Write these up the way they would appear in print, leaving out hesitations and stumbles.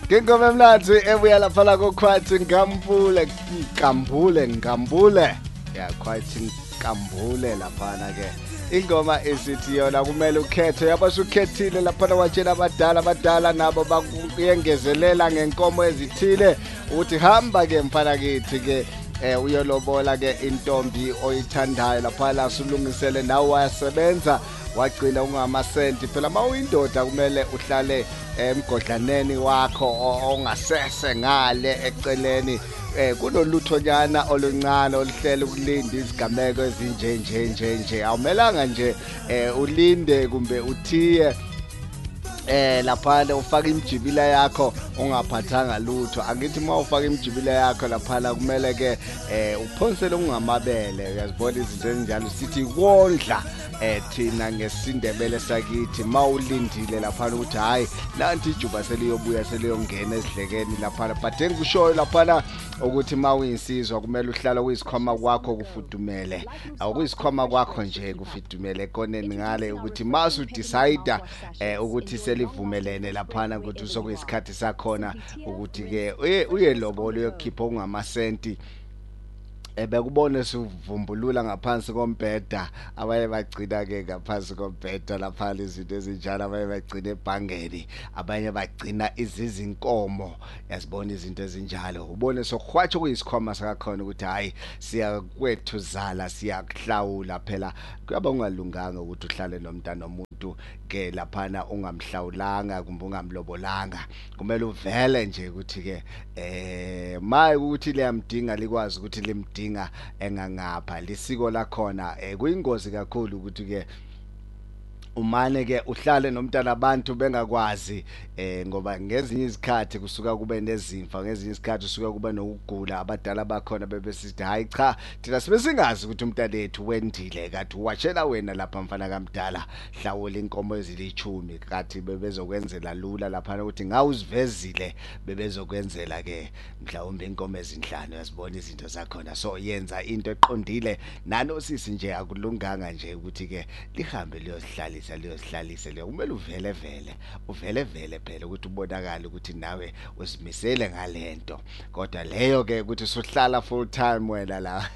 Ngingoma emnandi ebuya lapha la koQuite Ngambule. Yeah, Quite Ngambule lapha ke. Ingoma isithi yona kumele ukhethe yabasukhethile lapha watshela abadala nabo bakuyengezelela ngenkomo ezithile uthi hamba ke mfana kithi ke uyolobola ke intombi oyithandayo lapha la sulungisele nawe wayasebenza wagcina ungamasenti phela mawuyindoda kumele uhlale emgodlaneni wakho ongasese ngale eceleni kunoluthonyana oluncane oluhlele ukulinda izigameko ezinje awumelanga nje ulinde kumbe uthiye lapha ufaka imjibila yakho ungaphathanga lutho angithi mawufaka imjibila yakho lapha kumele ke uphonsele ungamabele uyazibona izinto ezinjalo sithi wondla thina ngesindebele sakithi mawulindile lapha ukuthi hayi nanti ijuba seliyobuya seliyongena esidlekeni lapha but engikushoyo lapha ukuthi mawuyinsizwa kumele uhlala uyisikhwama kwakho kufudumele awuyisikhwama kwakho nje kufudumele ekoneni ngale ukuthi masu decide ukuthi selivumelene lapha ukuthi usokuyisikhathi sakhona ukuthi ke uyelobolo yokhipha ungamasenti bekubone sivumbulula ngaphansi kombheda abaye bagcina ke ngaphansi kombheda lapha izinto ezinjalo abaye bagcina ebhangeni abanye bagcina izizinkomo yazibona izinto ezinjalo ubone sokhwatsho kuyisikhwama sakakhona ukuthi hayi siya kwethuzala siyakuhlawula phela kuyaba ungalunganga ukuthi uhlale nomntana nomuntu ke laphana ungamhlawulanga kumbe ungamlobolanga kumele uvele nje ukuthi ke maye ukuthi liyamdinga likwazi ukuthi limdinga engangapha lisiko lakhona kuyingozi kakhulu ukuthi ke umane ke uhlale nomntana abantu bengakwazi ngoba ngezinye izikhathi kusuka kube nezimfa ngezinye izikhathi kusuka kube nokugula abadala bakhona bebesithi hayi cha thina sibesingazi ukuthi umntana wethu wendile kathi washela wena lapha mfana kamdala hlawula inkomo ezilithumi kathi bebezokwenzela lula lapha ukuthi ngawuzivezile bebezokwenzela ke mhlawumbe inkomo ezinhlanu yazibona izinto zakhona so yenza into eqondile nanosisi nje akulunganga nje ukuthi ke lihambe liyosihlalisa kumele uvele phela ukuthi ubonakala ukuthi nawe usimisele ngalento kodwa leyo ke ukuthi usuhlala full time wena la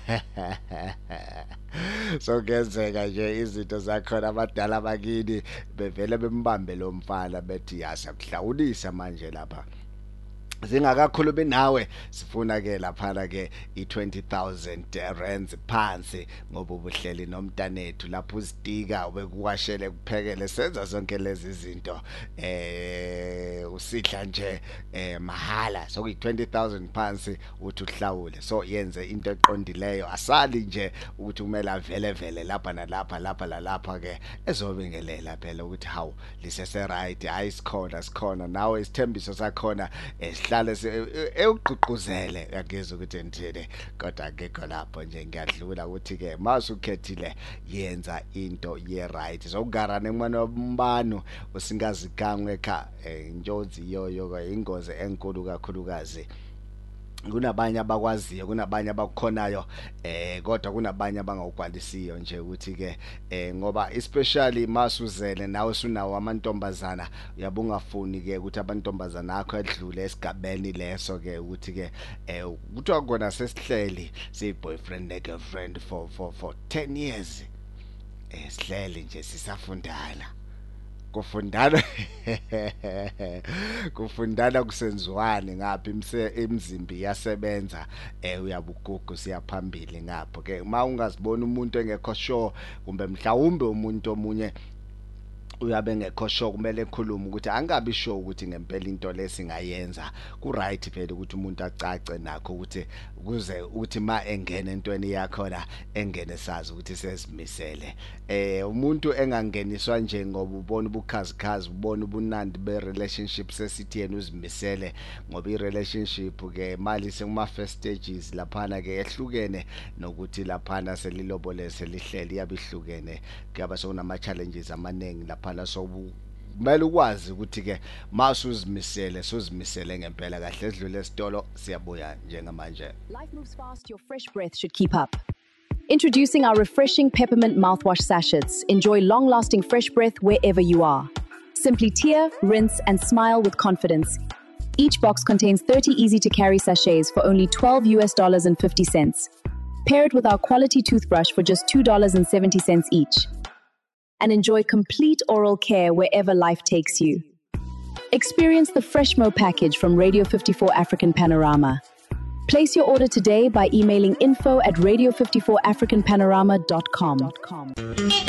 so kenzeka nje izinto zakhona abadala bakini bevele bembambe lo mfana bethi yasakuhlawulisa manje lapha zingakakhulumi nawe sifuna ke lapha ke i20,000 rands phansi ngoba ubuhleli nomntanethu lapho uzitika ubekuwashele kuphekele senza zonke lezi zinto usidla nje mahala so kuyi20,000 phansi uthi uhlawule so yenze into eqondileyo asali nje ukuthi kumele avele lapha ke ezobingelela phela ukuthi hawu lisese right hayi sikhona nawe isithembiso sakhona hlale ewugqugquzele yakuzwe ukuthi ndithini kodwa akekho lapho nje ngiyadlula ukuthi ke masukhethile yenza into ye right zokugarana emwana wombano usingazikangwe kha injozi yoyo ingozi enkulu kakhulukazi kunabanye abakwaziyo kunabanye abakhonayo kodwa kunabanye abangawugwalisiyo nje ukuthi ke ngoba especially masuzele nawe sunawo amantombazana uyabungafuni ke ukuthi abantombazana akho edlule esigabeni leso ke ukuthi ke kuthiwa kona sesihleli siyi boyfriend and girlfriend for 10 years sihleli nje sisafundana kufundana kusenziwani ngapha imzimbi yasebenza uyabugugu siyaphambili ngapho ke uma ungazibona umuntu engekho sure kumbe mhlawumbe umuntu omunye uyabe ngekho sure kumele ekhulume ukuthi angabi sure ukuthi ngempela into lesingayenza ku right phela ukuthi umuntu acace nakho ukuthi kuze uthi ma engene entweni yakho la engene sazi ukuthi sezimisele umuntu engangeniswa nje ngoba ubona ubukhazikhazi ubona ubunandi be relationship sesithi yena uzimisele ngoba i relationship ke mali sekuma first stages laphana ke ehlukene nokuthi laphana selilobole selihleli yabihlukene kuyaba sokuna challenges amaningi lapha so kumele ukwazi ukuthi ke masuzimisele ngempela kahle edlule esitolo siyabuya njengamanje. Life moves fast, your fresh breath should keep up. Introducing our refreshing peppermint mouthwash sachets. Enjoy long-lasting fresh breath wherever you are. Simply tear, rinse and smile with confidence. Each box contains 30 easy-to-carry sachets for only $12 Pair it with our quality toothbrush for just $2.70 each. And enjoy complete oral care wherever life takes you. Experience the Freshmo package from Radio 54 African Panorama. Place your order today by emailing info@radio54africanpanorama.com.